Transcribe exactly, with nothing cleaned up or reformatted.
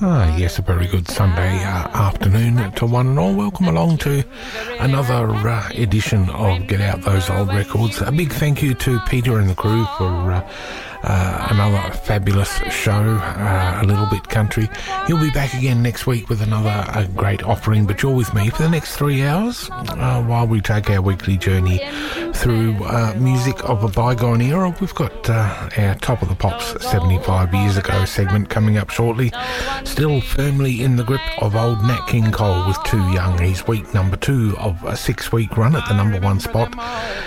Ah, yes, a very good Sunday uh, afternoon to one and all. Welcome along to another uh, edition of Get Out Those Old Records. A big thank you to Peter and the crew for uh, uh, another fabulous show, uh, a little bit country. He'll be back again next week with another uh, great offering, but you're with me for the next three hours uh, while we take our weekly journey through uh, music of a bygone era. We've got uh, our Top of the Pops seventy-five years ago segment coming up shortly. Still firmly in the grip of old Nat King Cole with Too Young. He's week number two of a six-week run at the number one spot.